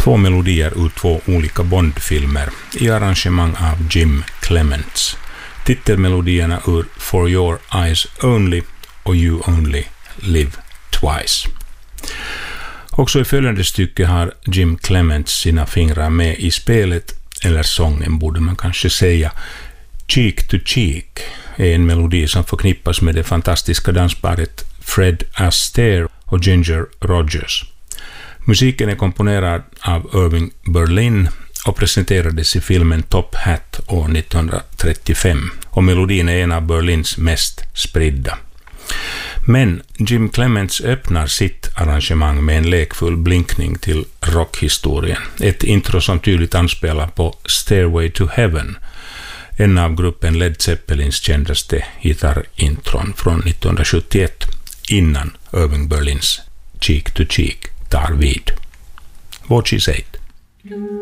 2 melodier ur 2 olika Bond-filmer i arrangemang av Jim Clements. Titelmelodierna ur For Your Eyes Only och You Only Live Twice. Också i följande stycke har Jim Clements sina fingrar med i spelet, eller sången borde man kanske säga. Cheek to Cheek är en melodi som förknippas med det fantastiska dansparet Fred Astaire och Ginger Rogers. Musiken är komponerad av Irving Berlin och presenterades i filmen Top Hat år 1935, och melodin är en av Berlins mest spridda. Men Jim Clements öppnar sitt arrangemang med en lekfull blinkning till rockhistorien. Ett intro som tydligt anspelar på Stairway to Heaven, en av gruppen Led Zeppelins kändaste gitarrintron från 1971, innan Irving Berlins Cheek to Cheek tar vid. What she said.